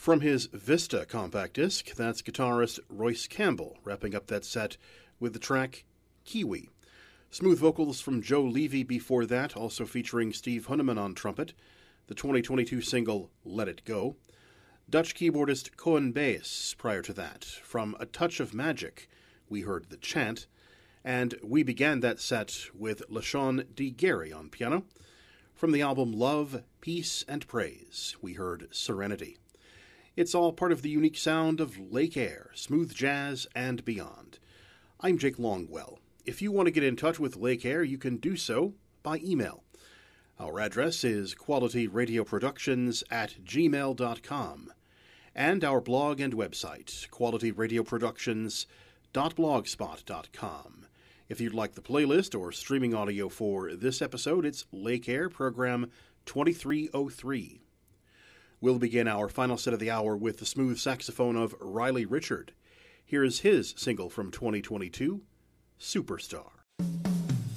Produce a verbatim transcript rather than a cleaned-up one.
From his Vista compact disc, that's guitarist Royce Campbell, wrapping up that set with the track Kiwi. Smooth vocals from Joe Levy before that, also featuring Steve Hunneman on trumpet. The twenty twenty-two single Let It Go. Dutch keyboardist Cohen Bass prior to that. From A Touch of Magic, we heard The Chant. And we began that set with LaShawn D. Gary on piano. From the album Love, Peace, and Praise, we heard Serenity. It's all part of the unique sound of Lake Air, smooth jazz, and beyond. I'm Jake Longwell. If you want to get in touch with Lake Air, you can do so by email. Our address is qualityradioproductions at gmail dot com, and our blog and website, quality radio productions dot blogspot dot com. If you'd like the playlist or streaming audio for this episode, it's Lake Air Program twenty-three oh three. We'll begin our final set of the hour with the smooth saxophone of Riley Richard. Here is his single from twenty twenty-two, Superstar.